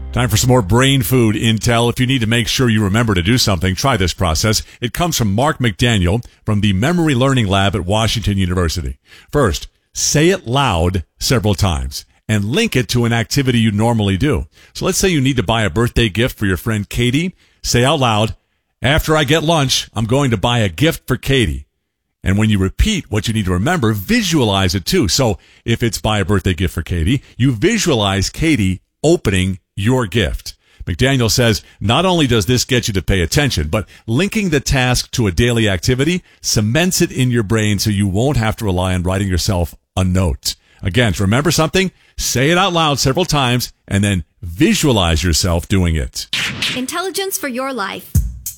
Time for some more brain food intel. If you need to make sure you remember to do something, try this process. It comes from Mark McDaniel from the Memory Learning Lab at Washington University. First, say it loud several times and link it to an activity you normally do. So let's say you need to buy a birthday gift for your friend Katie. Say out loud, after I get lunch, I'm going to buy a gift for Katie. And when you repeat what you need to remember, visualize it too. So if it's buy a birthday gift for Katie, you visualize Katie opening your gift. McDaniel says not only does this get you to pay attention, but linking the task to a daily activity cements it in your brain so you won't have to rely on writing yourself a note. Again, to remember something, say it out loud several times and then visualize yourself doing it. Intelligence for your life.